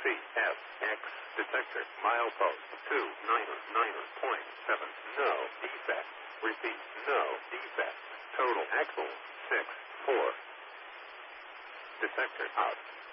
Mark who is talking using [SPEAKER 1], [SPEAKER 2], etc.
[SPEAKER 1] CFX detector milepost 299.7. No defect. Repeat, no defect. Total axle 6.4. Detector out.